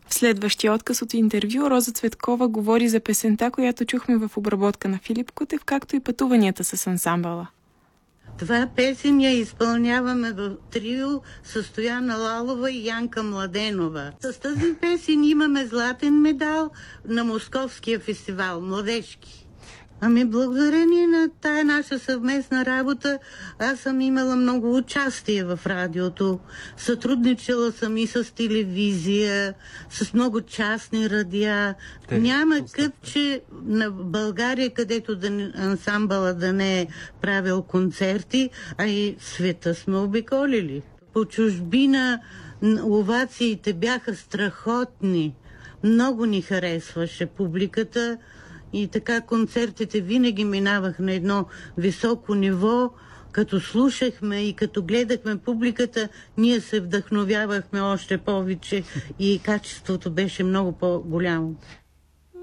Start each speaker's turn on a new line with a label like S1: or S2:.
S1: В следващия отказ от интервю Роза Цветкова говори за песента, която чухме в обработка на Филип Кутев, както и пътуванията с ансамбъла.
S2: Това песен я изпълняваме в трио с Стояна Лалова и Янка Младенова. С тази песен имаме златен медал на Московския фестивал, младежки. Ами благодарение на тая наша съвместна работа, аз съм имала много участие в радиото. Сътрудничала съм и с телевизия, с много частни радиа. Няма къпче на България, където ансамбъла да не е правил концерти, а и света сме обиколили. По чужбина овациите бяха страхотни. Много ни харесваше публиката. И така концертите винаги минавах на едно високо ниво. Като слушахме и като гледахме публиката, ние се вдъхновявахме още повече и качеството беше много по-голямо.